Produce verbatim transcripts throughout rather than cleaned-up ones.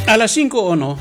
Alas singko o no?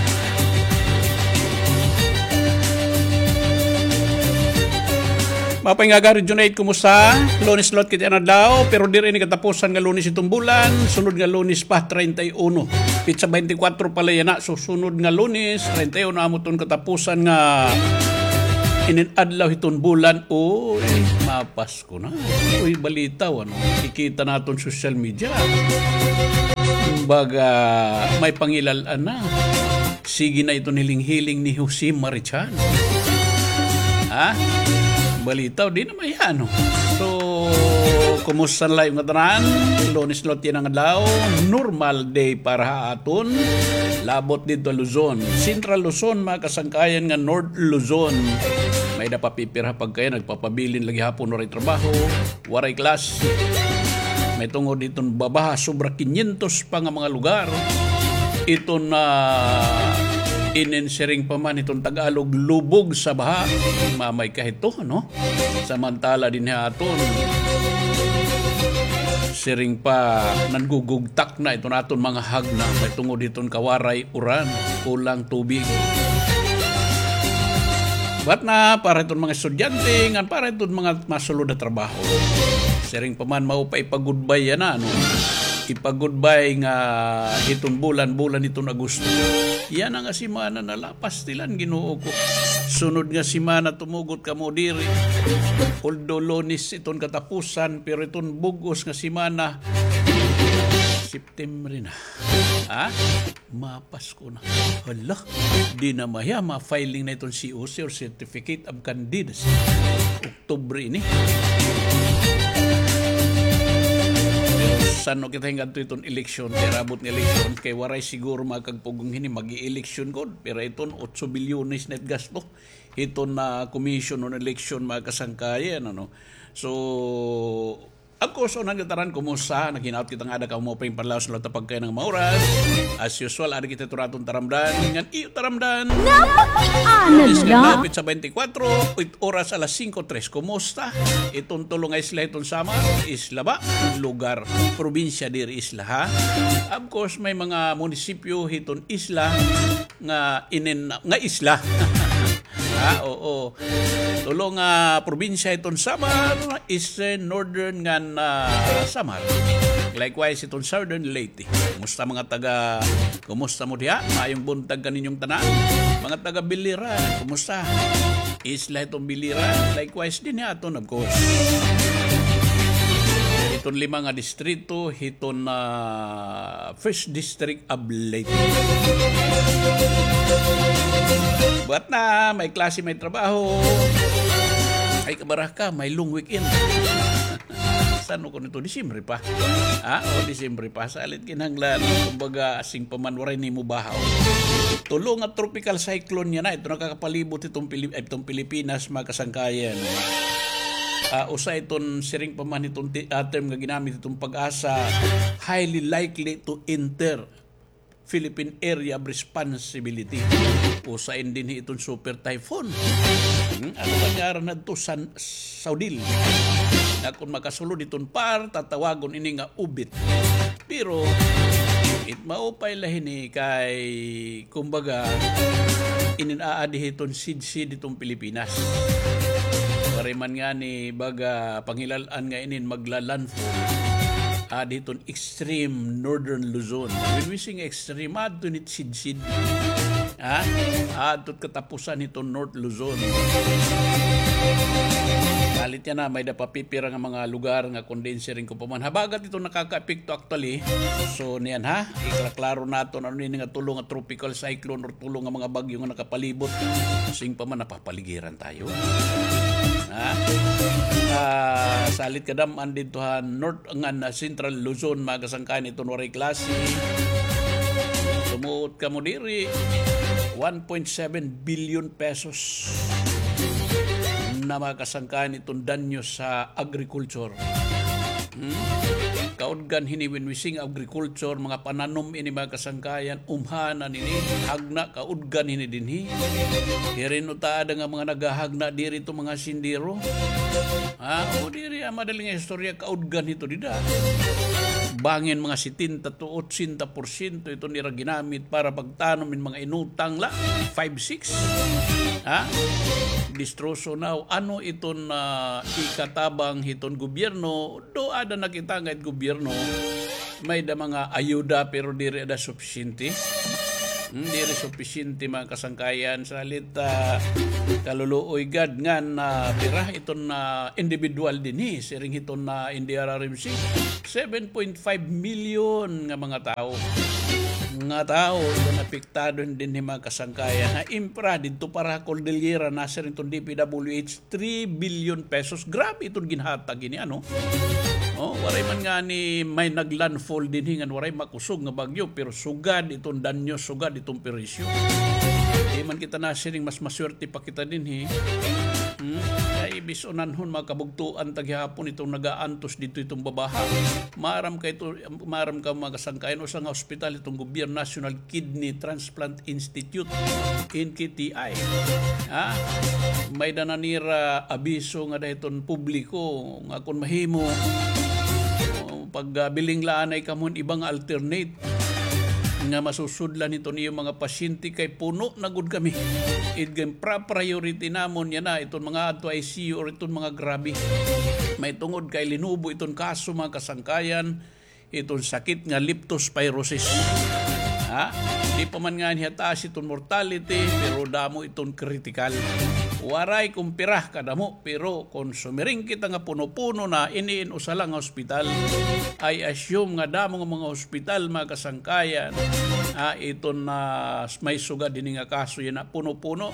Mapangagari Junaid, kumusta? Lunes lot kiti anadlaw, pero di rin katapusan nga lunes itong bulan, sunod nga lunes pa, thirty-one. Pizza twenty-four pala yan na, so sunod nga lunes, thirty-one amo itong katapusan nga ininadlaw itong bulan. Uy, mapasko na. Uy, balitaw, ano? Ikita natin social media. Baga, may pangilalaan na. Sige na ito niling-hiling ni Jose Marichan. Ha? Balitaw, di naman yan. So, kumusta na lang yung katanan? Lunes lot yan ang adlaw. Normal day para aton. Labot dito Luzon. Central Luzon, mga kasangkayan nga North Luzon. May napapipira pag kayo, nagpapabilin lagi hapon, waray trabaho, waray class. May tungod dito babaha, sobra quinientos pa nga mga lugar. Ito na inensering pa man itong Tagalog, lubog sa baha. Mamay kahito, no? Samantala din haton, siring pa nangugugtak na ito naton mga hagna. May tungod itong kawaray, uran, kulang tubig. Ba't na para itong mga estudyante, nga para itong mga masulod na trabaho. Siring pa man mau pa ipag-goodbye yan na, ano? Ipag-goodbye nga itong bulan-bulan itong Agosto. Yan ang simana na lapas tilan Ginoo ko. Sunod nga simana tumugot ka mo diri. Although Lunes itong katapusan, pero itong bugos nga simana September na. Ha? Mapas ko na. Hala, di na maya ma-filing na itong C O C or Certificate of Candidacy. Oktubre ini. Sano kita hingga ito itong eleksyon, kaya rabot ng eleksyon, kay waray siguro magkagpugong hini, mag-i-eleksyon ko, pero itong eight bilyones net gasto, ito na commission on election mga kasangkayan, ano. So, ako, so nagdataran, kumusta, naghinaot kita nga ada ka mo pa yung panlaos na tapag kayo ng mauras. As usual, ada kita turatong taramdan, ngan iyo taramdan. Napaki-ano na? Pizza twenty-four, oras alas five tres. Kumusta? Itong tulong ay isla, itong sama, isla ba? Lugar, probinsya diri isla, ha? Of course, may mga munisipyo, itong isla, nga inin, nga isla. Ha, oo. Tulong nga uh, probinsya itong Samar, Eastern, Northern nga uh, Samar. Likewise itong Southern Leyte. Kumusta mga taga, kumusta mo diha? Mayong buntag kaninyong tanan. Mga taga Biliran, kumusta? Isla itong Biliran. Likewise din ya aton, of course. Itong lima nga distrito, itong uh, First District of Leyte. Buat na, may klase, may trabaho. Ay kabaraka, may long weekend. Saan ko nito? Disyembre pa. Ha? O, Disyembre pa. Salit kinanglan. Kumbaga, asing pamanwaray ni mo bahaw. Tulong at tropical cyclone niya na. Ito nakakapalibot itong, Pilip- itong Pilipinas, mga kasangkayan. Uh, usa itong siring paman itong uh, term nga ginamit itong Pag-asa, highly likely to enter Philippine Area of Responsibility. Usain din itong super typhoon. Hmm, ano ba nga na ito? San, Saudil. Na kung makasulod itong par, tatawagon ini nga ubit. Pero, it maupay lahin ni kay, kumbaga, ininaadi itong sid-sid itong Pilipinas. Pariman nga ni baga pangilalaan nga inin maglalandfall. Ah, dito extreme northern Luzon. When we sing extreme, adto nit sid-sid. Ha? Adto katapusan nito North Luzon. Kalit yan na, may napapipira nga mga lugar nga condensering ko pa man. Habagat ito nakaka-epekto actually. So, niyan ha, iklaklaro nato ano yun nga tulong nga tropical cyclone or tulong nga mga bagyo nga nakapalibot. Sing pa man, napapaligiran tayo. Ha? Uh, salit kadaman dito ha, North nga na Central Luzon, magasangkain ito waray klase. Tumuot ka mo diri one point seven billion pesos na makasangkain itong danyo sa agriculture. Hmm? Kaudgan hini when we sing agriculture, mga pananom ini mga kasangkayan, umhana nini, hagna kaudgan hini dinhi. Hirin utaada nga mga nagahagna diri to mga sindiro. Ha? O diri ang madaling istorya kaudgan ito dida. bangin mga seventy to eighty percent ito nira ginamit para pagtanom min mga inutang la five six. Ha? Distroso now ano iton na uh, ikatabang hiton gobyerno do ada nakita nga it gobyerno may da mga ayuda pero diri ada sufficiente. Hmm, diri sufficiente mga kasangkayan salit uh, kaluluoy gad nga na pira iton na uh, individual dinhi siring hiton na uh, N D R R M C seven point five million nga mga tao nga tao ito napiktado din ni mga kasangkayan na impra dito para Cordillera nasa rin itong D P W H three billion pesos. Grabe itong ginhatag ini ano. Oh, waray man nga ni may naglandfall din hingan waray makusog nga bagyo pero sugad itong danyo, sugad itong perisyo. Di man kita nasiring mas maswerte pa kita din hi. Hmm? Ay bisonanhon mga kabugtuan taghihapon itong nagaantos dito itong babaha. Maram ka ito, maram ka mga kasangkayan o sa nga ospital itong gobyerno National Kidney Transplant Institute N K T I. Ha? May dananira abiso nga dahil publiko nga kung mahimo pag uh, biling laan ay kamon ibang alternate nga masusudlan ito niyo mga pasyente kay puno na gud kami. Itong pra-priority namon yan na itong mga ato I C U or itong mga grabe. May tungod kay linubo itong kaso mga kasangkayan itong sakit nga leptospirosis. Ha? Di pa man nga niya taas itong mortality pero damo itong critical. Waray kung pirah kadamo pero kung sumiring kita nga puno-puno na iniin usala nga ospital ay assume nga damo nga mga ospital mga kasangkayan ah, ito na may suga din nga kaso yan na puno-puno.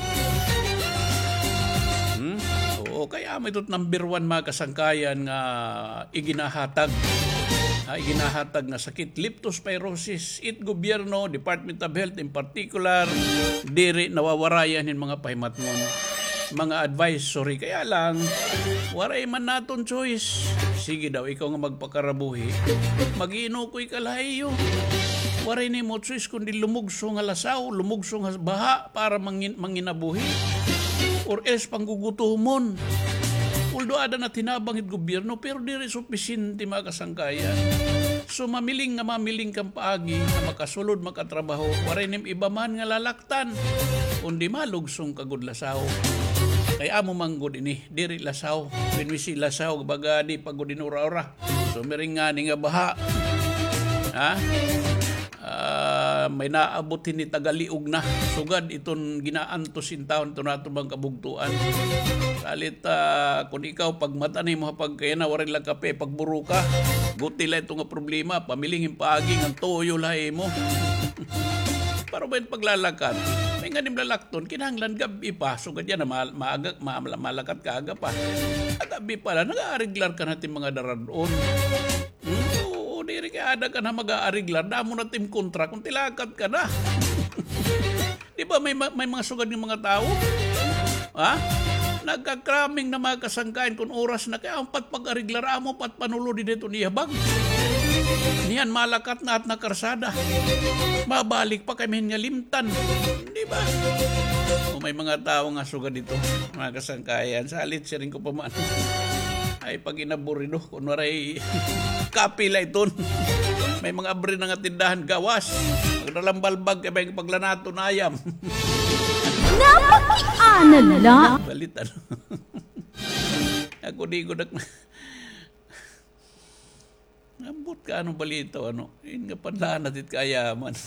Hmm? Oo, kaya may ito number one mga kasangkayan nga iginahatag Ah, ginahatag nga sakit leptospirosis. It gobyerno, Department of Health in particular, diri nawawarayan ng mga pahimatngon, mga advisory. Kaya lang, waray man naton choice. Sige daw, ikaw nga magpakarabuhi. Mag-iino ko'y kalayo. Waray ni mo choice kundi lumugso nga lasaw, lumugso nga baha para mangin, manginabuhi. Or else panggugutumon. Although ada na tinabangit gobyerno, pero diri sufficiente mga kasangkayan. So mamiling nga mamiling kang paagi na makasulod, makatrabaho, waray nim iba man nga lalaktan, kundi malugsong kagud lasaw. Kaya amo manggod ini, diri lasaw, pinwisi lasaw, baga di pagod inura-ura. So miring nga ni nga baha. Ha? Uh, may naabutin ni tagaliog na sugad iton ginaantos in taon ito nato bang kabugtuan kalit uh, kung ikaw pagmata ni mo pag kaya na warin lang kape pagburo ka guti lang ito nga problema pamilingin paaging ang toyo lahi mo para ba yung paglalakad may nga nimlalakton kinahanglan gabi pa sugad yan na ma- maagak ma- malakat ka aga pa at gabi pala nag-aariglar ka natin mga daradon. hmm? Diri kaya ada ka na mag-aariglar, damo na team kontra kung tilakat ka na. Di ba may, may mga sugad ng mga tao? Ha? Nagkakraming na mga kasangkain kung oras na kaya ang patpag-ariglar amo pat panulo din ito niyabag. Niyan malakat na at nakarsada. Mabalik pa kami nga limtan. Di ba? O may mga tao nga sugad dito, mga kasangkayan. Salit siya rin ko pa man. Ay pag inaburido kunwaray kapila iton may mga abri na nga tindahan gawas magdalambalbag kay may paglanato na ayam Napakianan la balit ano ako di ko nag nabot ka anong balito ano yun nga panlanat it kayaman.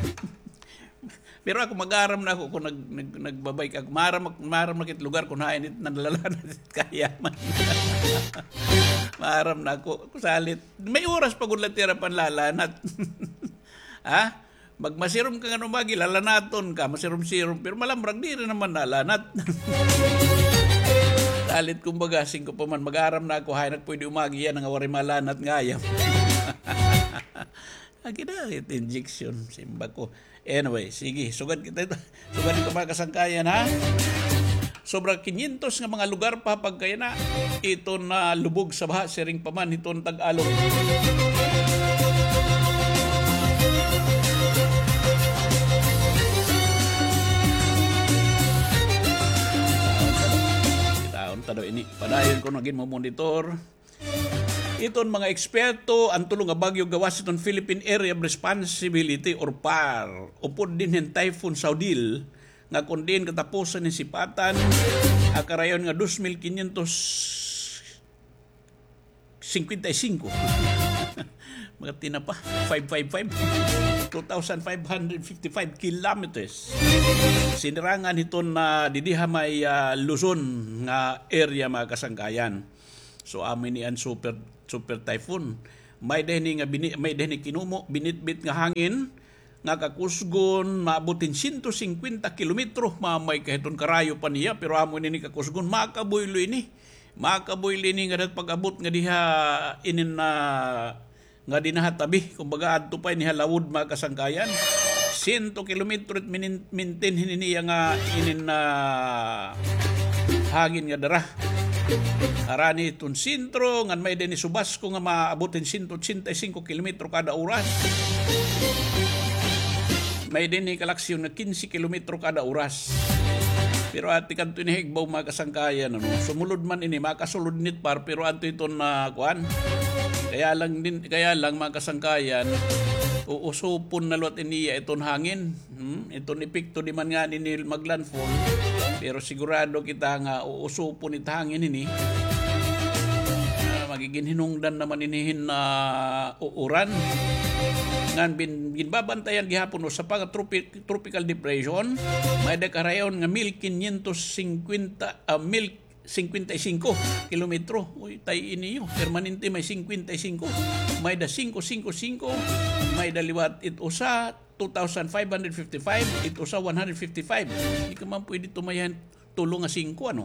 Pero ako mag-aram na ako kung nag, nag, nagbabay ka. Maram, maram na kit lugar kung hain it nalalaan kayaman. Maram na ako. Salit. May oras pag ulatira panlalanat. Ha? Magmasirom ka nga numagi, lalanaton ka. Masirom-sirom. Pero malamrag di rin naman nalanat. Salit kumbaga, sing ko pa man. Mag-aram na ako. Hain at pwede umagi yan. Nga wari malanat nga yan. Akinahit injection. Simba ko. Anyway, sige, sugad kita ito. Sugad ito mga kasangkayan, ha? Sobrang kinyentos nga mga lugar pa pagkaya na ito na lubog sa baha, siring pa man, itong tag-along. Taon, tado ini. Padayon ko naging mo monitor. Iton mga eksperto ang tulong nga bagyo gawas iton Philippine Area of Responsibility or P A R upod din hin Typhoon Saudil nga kundin katapusan ni sipatan akarayon nga two thousand five hundred fifty-five mga tinapa five fifty-five two thousand five hundred fifty-five kilometers sinirangan iton na didiha may uh, Luzon nga area mga kasangkayan. So amin ni an super super typhoon may dehni nga bini, may dehni kinumo binitbit nga hangin nga kakusgon maabutin one hundred fifty kilometro mamay kahiton karayo pa niya pero amo ni kakusgon makabuylo ini makabuylo ini nga dat pag-abot nga diha inin na nga dinahatabi kumbaga adto pa ni halawod mga kasangkayan one hundred kilometro at maintain hininiya nga inin na hangin nga dara. Arani itong sintro, ngan may din subas ko nga maabutin one hundred eighty-five kilometro kada oras. May din ni kalaksyon na fifteen kilometro kada oras. Pero ati kanto ni higbaw mga kasangkayan, ano, sumulod man ini, makasulod nit par, pero ato ito na kuan. Kaya lang, din, kaya lang mga kasangkayan, uusupon na lot iniya itong hangin. Hmm? Itong epekto di man nga ni maglandfall. Pero sigurado kita nga uusupon ito hangin ini. Uh, magiging hinungdan naman inihin na uh, uuran. Ngan bin ginbabantayan gihapon sa pang tropic, tropical depression may dekarayon nga one thousand five hundred fifty uh, fifty-five kilometro. Uy, tay iniyo permanente may fifty-five may da five fifty-five may da liwat it usa two thousand five hundred fifty-five it usa one hundred fifty-five. Hindi ka man pwede tumayan tulo nga five ano.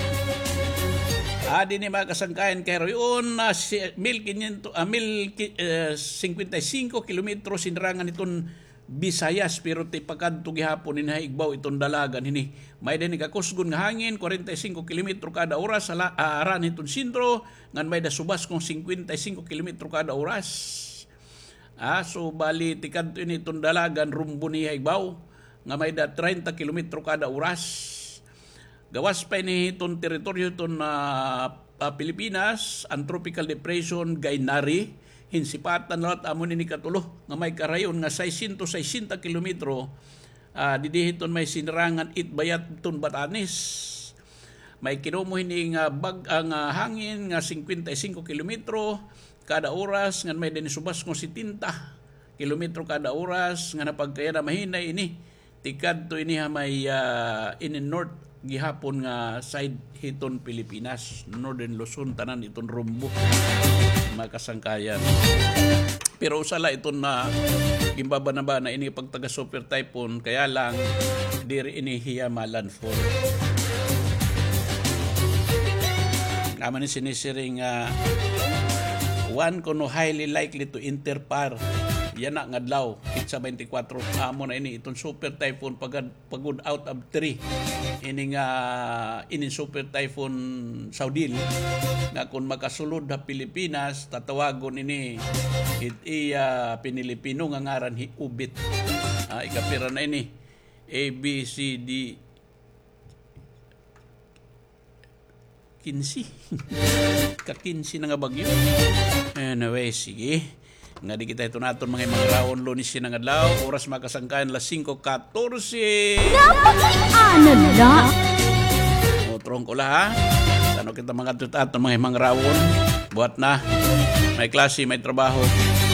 Adi ni mga kasangkayan kay roon na uh, one thousand fifty-five kilometro sinrangan itong Visayas pero ti pagkadto gihapon ni naigbaw itong dalagan hini. May din kakusgon nga hangin forty-five kilometro kada oras sa uh, aran itong sentro ngan may da subas kong fifty-five kilometro kada oras. Ah, so bali ti kadto ini itong dalagan rumbo ni haigbaw nga may da thirty kilometro kada oras. Gawas pa ni itong teritoryo itong uh, uh, Pilipinas, ang tropical depression Gainari, hinsipatan lahat amon ni katulo nga may karayon nga six hundred sixty kilometro uh, didihiton may sinrangan itbayat itong Batanes. May kinumo hini nga bag ang uh, hangin nga fifty-five kilometro kada oras nga may dinisubas kung seventy kilometro kada oras nga napagkaya na mahinay ini tikad to ini ha may uh, in north gihapon nga side hiton Pilipinas, Northern Luzon, tanan iton rumbo mga kasangkayan. Pero usala iton na gimbaba na ba na ini pagtaga super typhoon kaya lang diri ini hiya malandfall. Kama ni sinisiring uh, one kuno highly likely to enter par yan na ngadlaw itsa twenty-four amo na ini itong super typhoon pagad pagod out of three ini nga ini super typhoon Saudil nga kung makasulod sa Pilipinas tatawagon ini it iya Pinilipino nga ngaran hi Ubit. Ah, ikapira na ini A B C D kinsi ka kinsi na nga bagyo. Anyway, sige nga di kita ito natin mga mga rawon lunis siya ng adlaw oras makasangkayan las five fourteen Napakaanan na. o trong ko la ha ano kita mga tutat mga mga rawon buat na may klase may trabaho.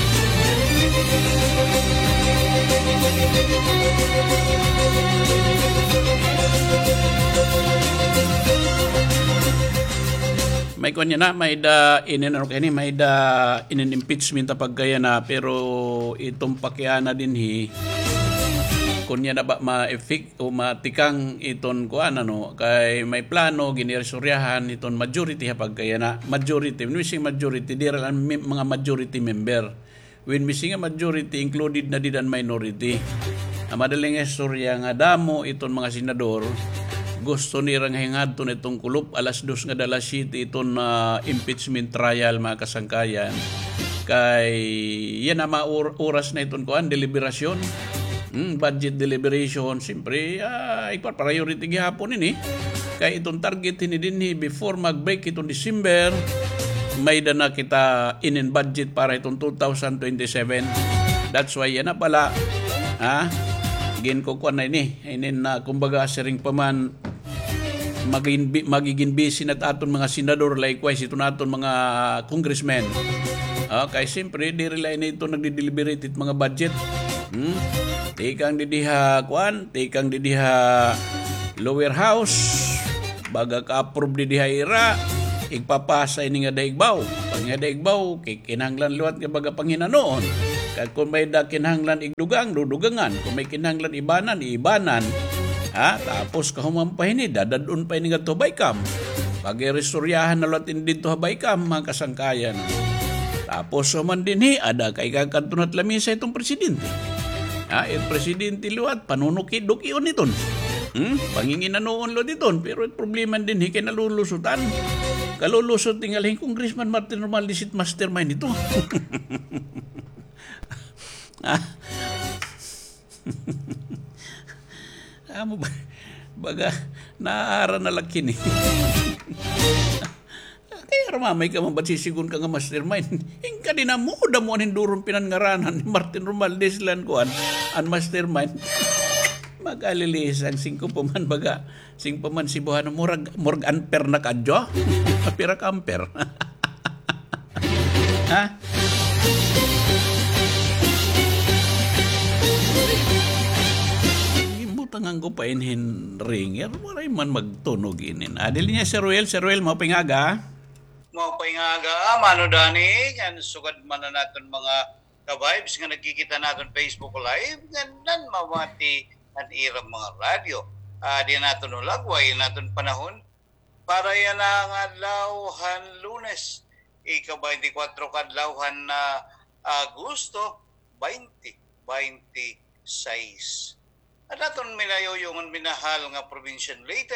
May kanya na, may da inin ano kani, may da inin impeachment pag kaya na pero itong pakiana din hi kunya na ba ma-effect o matikang iton kuan ano kay may plano giniresoryahan iton majority ha pag kaya na majority when we say majority dire lang mga majority member when we say majority included na din ang minority. Ang madaling istorya nga damo iton mga senador gusto nirang hingad to nitong kulup alas dos nga dala city itong uh, impeachment trial mga kasangkayan kay yan na oras na itong kuan deliberasyon hmm, budget deliberation siyempre uh, ikot priority gihapon ini kay itong target ini din before mag-break itong December may dana kita inin budget para itong two thousand twenty-seven. That's why yan na pala. Ha? Gin ko kuan na ini. Inin na kumbaga siring paman magiging, magiging busy na aton mga senador, likewise ito na aton mga congressmen. Okay, siyempre, di rely na ito nagdi-deliberate it mga budget. Hmm? Tikang didiha, kuan, tikang didiha lower house, baga ka-approve didiha ira, igpapasa ini nga daigbaw. Pag nga daigbaw, kinahanglan luwat nga baga panghinanoon. Kaya kung may da kinahanglan igdugang, dudugangan. Kung may kinahanglan ibanan, ibanan. Ha? Tapos kahumampahin ni, dadadun pa ini nga to baykam. Pag i-restoryahan na luwat ini dito baykam, mga kasangkayan. Tapos man din hi, ada kay kakantunat lamisa itong presidente. Ha, yung presidente luwat, panunukid-dukion iton. Hmm? Pangingin na noon lo diton. Pero yung problema din hi, kinalulusutan. Kalulusot tingal hi, Congressman Martin Romualdez, mastermind ito. Ha? Amo ba? Baga, naaara na laki ni. Kaya ramamay ka mabatsisigun ka nga mastermind. Hingka din na mo, damo anin durong pinangaranan ni Martin Romualdez lan kuan ang mastermind. Mag-alilis ang singko pa man baga. Sing pa man si Buhano, murag, murag amper na kadyo. Kapira ka amper. Ha? Tangang ko pa inhin ringer, maray man magtunog inin. Adil niya si Ruel, si Ruel, mo pingaga. Mo pingaga, mano dani, yan sugad man na natin mga ka-vibes nga nagkikita natin Facebook Live, gandan mawati ang irang mga radyo. Uh, di natin ulagway, natin panahon, para yan ang adlawhan Lunes, ika-twenty-four kadlawhan na Agosto, twenty twenty-six. At aton minayo yung minahal nga probinsyan Leyte,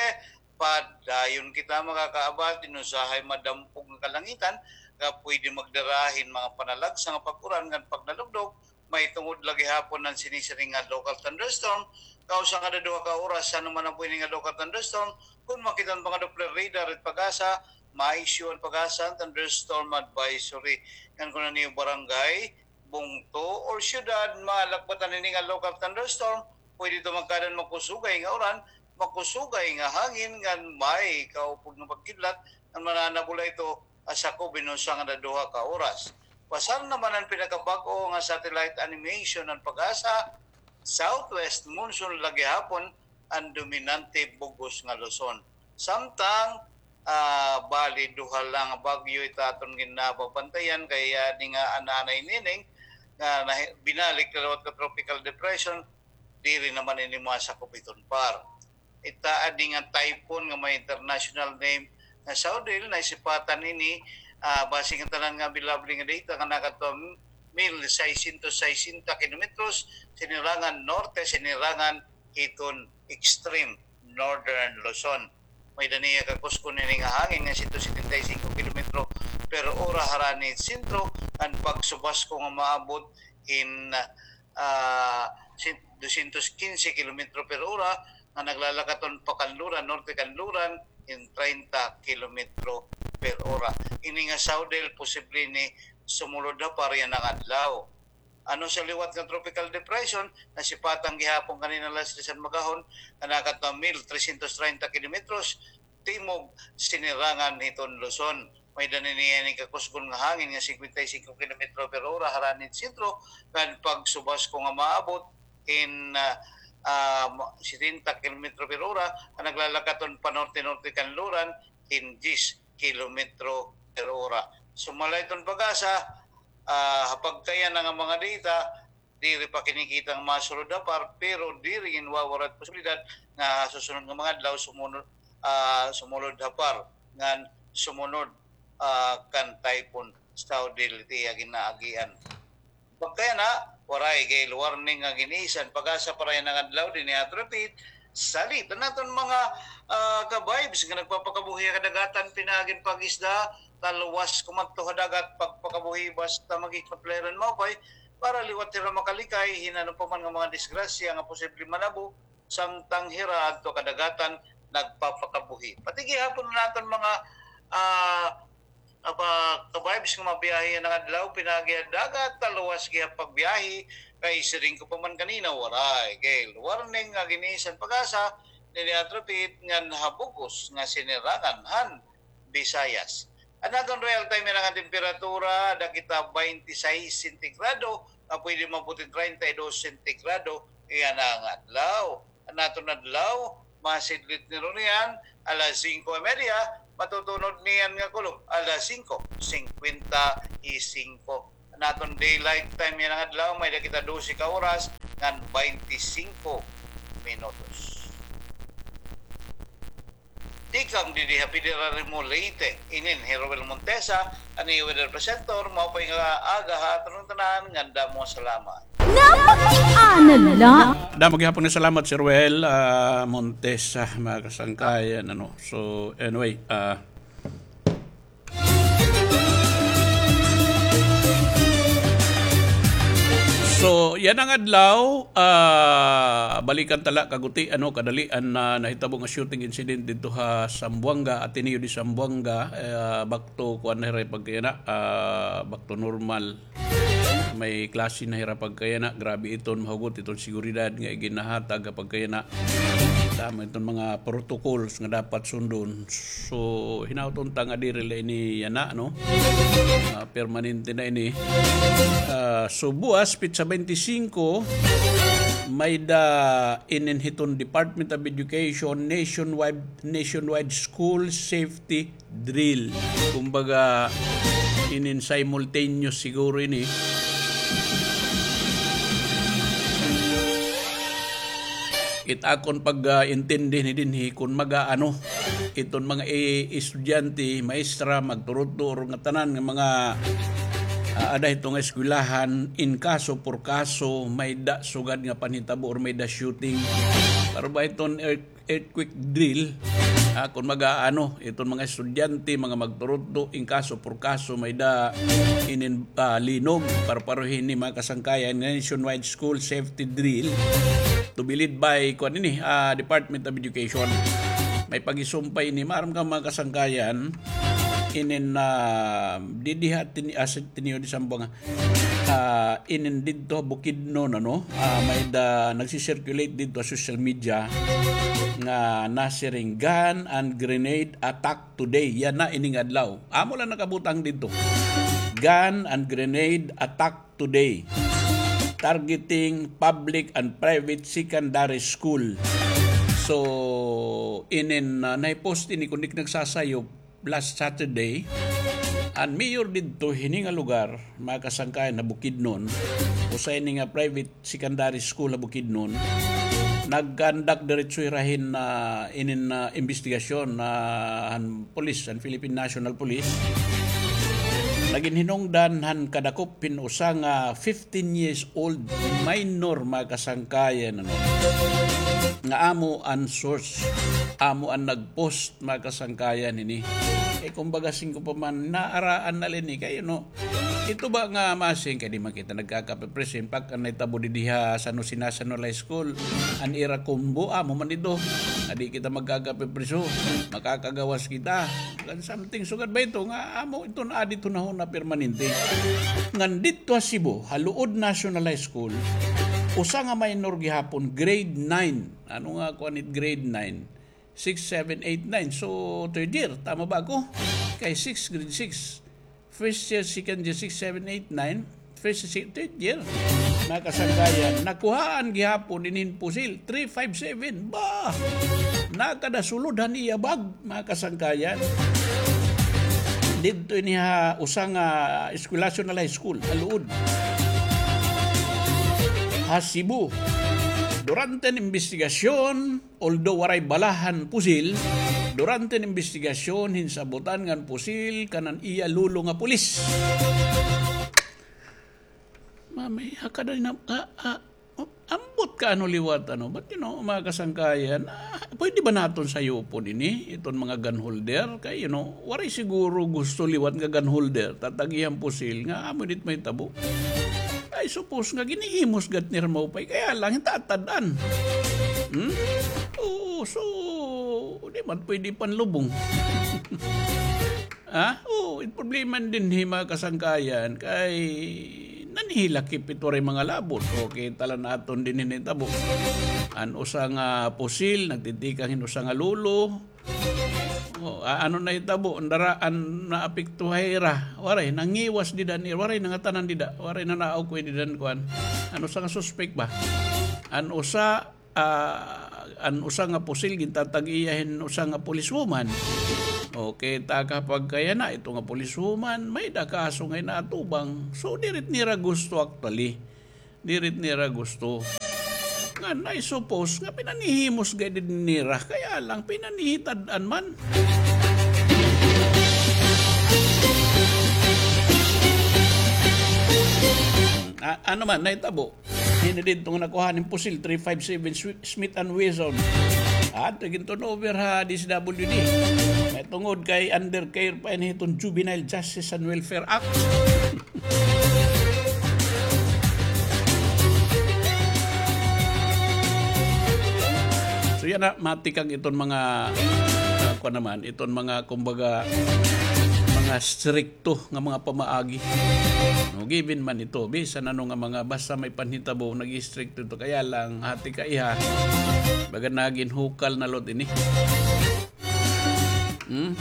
padayon kita makakaabal, tinusahay madampog ng kalangitan, nga pwede magdarahin mga panalagsa nga pagkuran nga pagnalugdog, may tungod lagi hapon ng sinisiring nga local thunderstorm, kausa nga duha ka oras, ano man ang pwede nga local thunderstorm, kung makita ang mga Doppler radar at pag-asa, ma-issue ang pag-asa, thunderstorm advisory. Yan kung na niyo barangay, bungto, or syudad, malakbatan nini nga local thunderstorm, pwede ito magkadan makusugay nga oran, makusugay nga hangin, nga may kaupog ng pagkidlat, ang mananabula ito asako binusa nga na duha ka oras. Pasal naman ang pinakabago nga satellite animation ng pag-asa, southwest monsoon lagi hapon, ang dominante bugos nga Luzon. Samtang, uh, bali duha lang bagyo itaton ginapapantayan, kaya di nga ananay nining, nga binalik kalawat ka tropical depression, diri naman ini mga sakop iton par. Ita adi nga typhoon nga may international name nga Saudil na isipatan ini uh, base nga tanan nga bilabling nga data nga nakato one thousand six hundred sixty kilometers sinirangan norte sinirangan iton extreme northern Luzon. May daniya ka kusko nini nga hangin nga one hundred seventy-five kilometro per ora harani sentro ang pagsubas ko nga maabot in uh, two hundred fifteen kilometro per ora nga naglalakaton pa Kanluran, Norte Kanluran in thirty kilometro per ora. Ini nga Saudel posible ni sumulod na pariya ng adlaw. Ano sa liwat ng tropical depression, nasipatang gihapon kanina last San Magahon, nga nakato one thousand three hundred thirty kilometros timog sinirangan iton Luzon. May daniniya ni kakuskon nga hangin nga fifty-five kilometro per ora haranin sentro, kan pagsubas ko nga maabot in uh, uh, seventy kilometro per ora, ang naglalakaton pa norte-norte Kanluran in ten kilometro per ora. Sumalay itong pag-asa, uh, hapag kaya na nga mga data, diri pa kinikitang masulod na par, pero diri inwawarat posibilidad na susunod ng mga adlaw sumunod, uh, sumunod hapar, nga sumunod uh, kan typhoon Saudil tiya ginaagian. Pagkaya na, waray gay warning nga ginisan, pag-asa para yan ang adlaw, din at repeat, salit. Naton mga uh, ka-vibes nga nagpapakabuhi kadagatan, pinagin pag-isda, taluwas kumanto dagat pagpakabuhi basta magikapleran mo pay, para liwat tira makalikay, hinano pa man nga mga disgrasya nga posible manabo, samtang hira adto kadagatan, nagpapakabuhi. Pati gihapon naton mga uh, apa ka-vibes nga mabiyahe nga adlaw pinagi dagat taluwas kaya pagbiyahe kay siring ko pa man kanina waray kay warning nga ginisan pag-asa nili atrapit nga nahabugos nga sinirangan han Visayas. Another real time nga temperatura da kita twenty-six sentigrado na pwede mabuti thirty-two sentigrado kaya na nga adlaw. Anaton adlaw masidlit ni ron yan alas cinco y media matutunod niyan nga kulog alas cinco fifty-five naton daylight time yan ang adlaw may kita twelve ka oras ngan twenty-five minutos. Tikang didiha pidira mo Leyte inin Heroel Montesa ani weather presenter mao pa nga aga ha tanong tanan nganda mo salamat. Napaki-anala. Da maghihapon na salamat Sir Ruel uh, Montes uh, mga kasangkayan ano. So anyway, uh, so yan ang adlaw uh, balikan tala kaguti ano kadalian na uh, nahitabo nga shooting incident dito ha Sambuanga Ateneo di Sambuanga uh, back to kuan na pagkayana uh, back to normal. May klase na hirap pagkayana, grabe iton mahugot iton seguridad nga ginahatag kapag kayana. Tama iton mga protocols nga dapat sundon. So hinauton ta nga diri ini yana no. Uh, permanente na ini. Uh, so buwas pitsa twenty-five may da ininhiton Department of Education nationwide nationwide school safety drill. Kumbaga inin simultaneous siguro ini. Itakon pag-intindi uh, ni dinhi kung maga-ano iton mga e- estudyante, maestra, magturot-turo nga tanan nga mga uh, ada itong eskwelahan in kaso por kaso may da sugad nga panhitabo or may da shooting. Para ba iton earthquake drill uh, kung maga-ano iton mga estudyante, mga magturot-turo in kaso por kaso may da inin uh, linog para paruhin ni mga kasangkayan nationwide school safety drill to be led by kuan ini uh, Department of Education. May pagisumpay ni maram ka mga kasangkayan inin uh, didiha tini asset tiniyo di Sambuanga uh, inin dito Bukidnon ano uh, may da nagsi-circulate dito sa social media nga nasiring gun and grenade attack today yan na ining adlaw amo lang nakabutang dito gun and grenade attack today targeting public and private secondary school. So, inin uh, naipost ini kundi nagsasayo last Saturday and mayor dito hini nga lugar mga kasangkayan na Bukidnon usay ni nga private secondary school na Bukidnon nagkandak diretso irahin na uh, inin na uh, investigasyon na uh, police and Philippine National Police. Lagin hinungdan han kadakop pinusa nga fifteen years old minor mga kasangkayan ano nga amo ang source amo ang nagpost mga kasangkayan ini eh kumbaga singko pa man naaraan na lini kayo no ito ba nga masing kaya di makita nagkakapipresin pag ang naitabo di diha sa no sinasano high school an ira kumbo amo man ito adi kita magkakapipreso makakagawas kita and something sugad ba ito nga amo ito na adi ito na na permanente ngan dito Cebu Haluod National High School usa nga minor gihapon grade nine ano nga kuanit grade nine six, seven, eight, nine so third year tama ba ako kay six grade six first year second year six, seven, eight, nine first year third year mga kasangkayan nakuhaan gihapon inin pusil three five seven ba nakadasulod iya bag mga kasangkayan dito niya usang uh, Eskwelacion High School Haluod ha Cebu. Durante ang investigasyon, although waray balahan pusil, durante ang investigasyon hinsabutan ngan pusil kanan iya lulo nga pulis. Mami, hakada na ah, ah, ambot ka ano liwat ano, but you know, mga kasangkayan, ah, pwede ba naton sa iyo po ini iton mga gun holder kay you know, waray siguro gusto liwat nga gun holder, tatagihan pusil nga amo dit may tabo. I suppose nga ginihimos gat ni Ramopay kaya lang tatadaan. Hmm? Oo, so di man pwede panlubong. Ha? Oo, it problema din hi mga kasangkayan kay nanihilakip ito rin mga labot. Okay, tala naton din hinitabo. An usang uh, pusil, nagtitikang hinusang lulo. O, uh, ano na itabo, andaraan na apektuhay ra. Waray, nangiwas di dan, waray nangatanan di da. Waray na naaw ko di dan kuan. Ano sa nga suspect ba? An usa, uh, an usa nga pusil, gintatag-iyahin usa nga policewoman. Okay, ta kapag kaya na ito nga policewoman, may da kaso ngay naatubang. So, dirit nira gusto actually. Dirit nira gusto. Nga na suppose nga pinanihimos gay din nira. Kaya lang pinanihitad-an man. A- ano man, naitabo. Hinadid itong nakuha ng pusil, three fifty-seven Smith and Wesson. At ginton over ha D C W D. May tungod kay undercare pa ini itong Juvenile Justice and Welfare Act. So yan na, matikang itong mga uh, ko naman, itong mga kumbaga mga stricto nga mga pamaagi. No, given man ito, bisan ano nga mga basta may panhitabo nag-stricto ito, kaya lang hati ka iha baga naging hukal na lot ini. Hmm?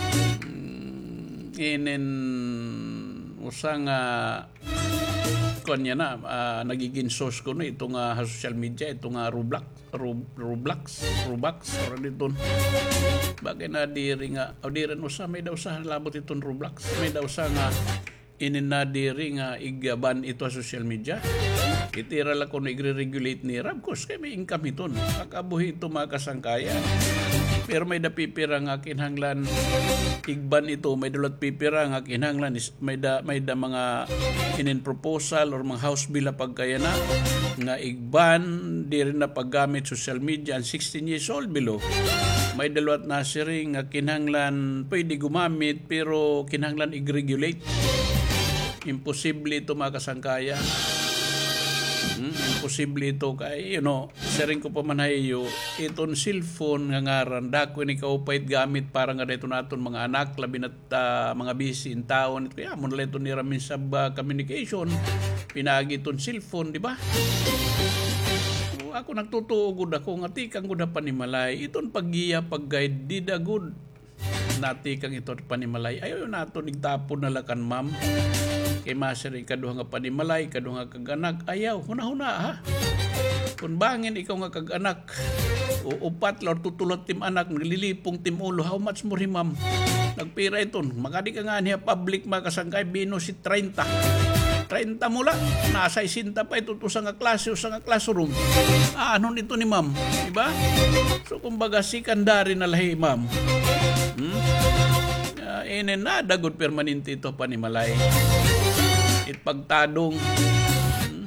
Inin usang uh, kanya na uh, nagiging source ko no itong uh, social media, itong uh, Roblox, Roblox, Roblox, or dito. Bagay na diri nga, o diri no sa may daw sa labot itong Roblox, may daw sa nga inin na diri nga igaban ito social media. Itira lang kung i-regulate ni Rab, course kay may income ito. Kakabuhi ito mga kasangkaya. Pero may da pipira nga kinhanglan igban ito, may dulot pipira nga kinhanglan may da may da mga inin proposal or mga house bill na pagkaya na nga igban di rin na paggamit social media and sixteen years old below. May dalawat na siring nga kinhanglan pwede gumamit pero kinhanglan i-regulate. Imposible ito mga kasangkaya. Hmm, imposible ito kay, you know, saring ko pa man hayo, itong cellphone nga ngaran, dako ni kaupait gamit para nga dito naton mga anak, labi na uh, mga busy in taon. Kaya mo nila ito niramin sa uh, communication, pinagi itong cellphone, di ba? So, ako nagtutuugod ako, nga tikang ko na panimalay, itong paggiya, pag-guide, di da good. Natikang ito panimalay, ayaw nato nigtapon na lakan ma'am. Kay masari kaduha nga panimalay, kaduha nga kaganak, ayaw, huna-huna ha. Kung bangin ikaw nga kaganak, o upat lor tutulot tim anak, nililipong tim ulo, how much more ma'am? Nagpira iton, magadi ka nga niya public makasangkay, bino si thirty. thirty mula, nasa isinta pa ito, sa nga klase o sa nga classroom. Ah, ano nito ni ma'am? Diba? So, kumbaga, sikandari na lahi ma'am. Hmm? Uh, inin na, dagod permanente ito panimalay. Itpagtadong. Hmm.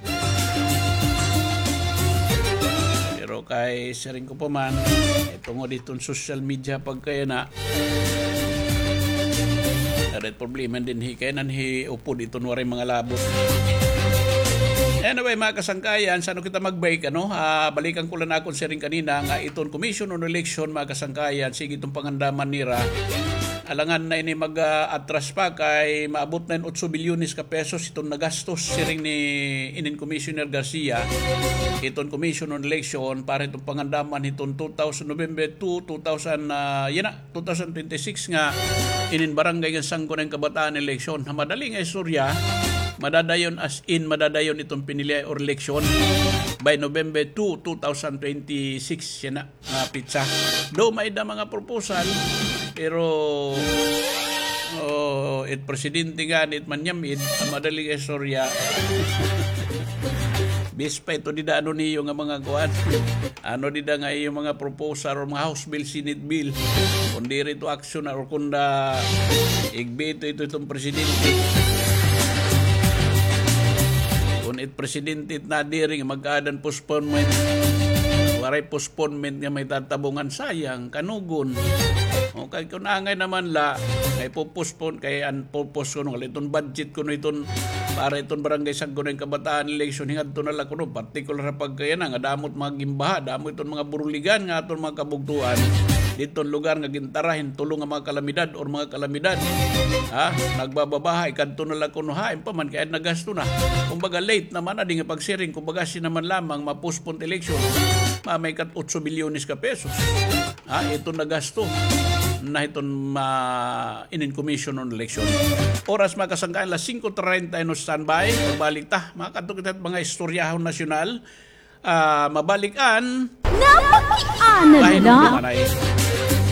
Pero kay saring ko pa man, ito nga dito social media pagkaya na, ada problema din hi kaya nan hi upo dito nuwaray mga labot. Anyway, mga kasangkayan, saan kita mag-bike, ano? Uh, balikan ko lang akong sharing kanina nga itong Commission on Election, mga kasangkayan, sige itong pangandaman nira. Alangan na ini mag-atras pa kay maabot na eight bilyones ka pesos itong nagastos sharing ni inin Commissioner Garcia. Itong Commission on Election para itong pangandaman itong two thousand November two, two thousand, uh, yan na, twenty twenty-six nga inin barangay ng sangko ng kabataan election. Madaling ay surya, madadayon as in madadayon itong pinili or election by November two, twenty twenty-six yan na uh, pizza. Do may da mga proposal pero oh, it presidente nga it manyamid madaling ay surya. Bispa ito di da ano niyo nga mga kuwan. Ano di da nga yung mga proposal or mga house bill, senate bill. Kundi rito action or kunda igbito ito itong presidente. Kung it presidente na diring mag-adan postponement. Waray postponement nga may tatabungan sayang, kanugon. Okay, kung angay naman la, ay pupospon, kay unpopos ko nung itong budget ko nung itong para itong barangay saggo ng kabataan election, hingad ito nala ko nung particular na pagkaya na, nga damot mga gimbaha, damot itong mga buruligan, nga itong mga kabugtuan. dito lugar nga gintarahin tulong nga mga kalamidad or mga kalamidad. Ha? Nagbababahay kadto na lang kuno hain pa man kaya nagasto na. Kumbaga late naman na di nga pagsiring kumbaga sinaman lamang ma-postpone election. Ma may kat eight bilyones ka pesos. Ha? Ito nagasto na itong ma inin commission on election. Oras makasangkain la five thirty no standby. Magbalik ta. Mga kadto kita mga istoryahon nasyonal. Uh, mabalikan Napakianan lain na. ng